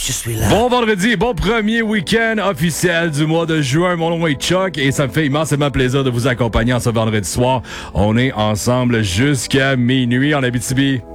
je suis là. Bon vendredi, bon premier week-end officiel du mois de juin. Mon nom est Chuck et ça me fait immensément plaisir de vous accompagner en ce vendredi soir. On est ensemble jusqu'à minuit en Abitibi.